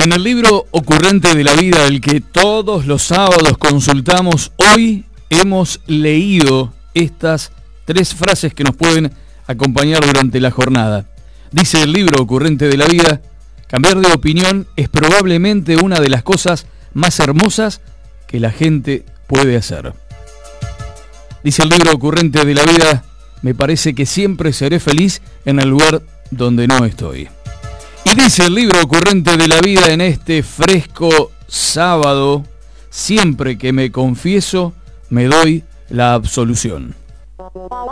En el libro Ocurrente de la Vida, el que todos los sábados consultamos, hoy hemos leído estas 3 frases que nos pueden acompañar durante la jornada. Dice el libro Ocurrente de la Vida: cambiar de opinión es probablemente una de las cosas más hermosas que la gente puede hacer. Dice el libro Ocurrente de la Vida: me parece que siempre seré feliz en el lugar donde no estoy. Y dice el libro Ocurrente de la Vida en este fresco sábado: siempre que me confieso, me doy la absolución.